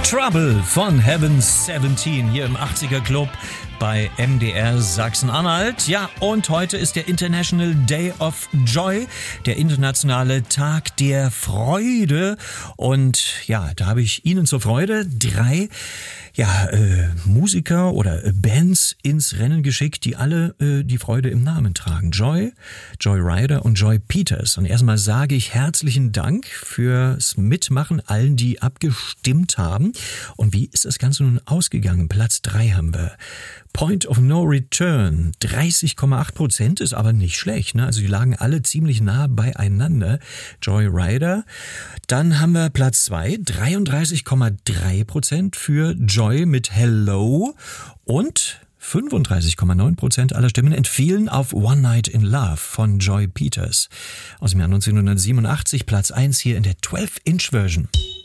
Trouble von Heaven 17 hier im 80er Club bei MDR Sachsen-Anhalt. Ja, und heute ist der International Day of Joy, der internationale Tag der Freude. Und ja, da habe ich Ihnen zur Freude 3 Musiker oder Bands ins Rennen geschickt, die alle die Freude im Namen tragen. Joy Ryder und Joy Peters. Und erstmal sage ich herzlichen Dank fürs Mitmachen, allen, die abgestimmt haben. Und wie ist das Ganze nun ausgegangen? Platz 3 haben wir. Point of No Return, 30,8% ist aber nicht schlecht, ne? Also die lagen alle ziemlich nah beieinander. Joy Ryder. Dann haben wir Platz 2, 33,3% für Joy mit Hello und 35,9% aller Stimmen entfielen auf One Night in Love von Joy Peters aus dem Jahr 1987, Platz 1 hier in der 12-Inch-Version.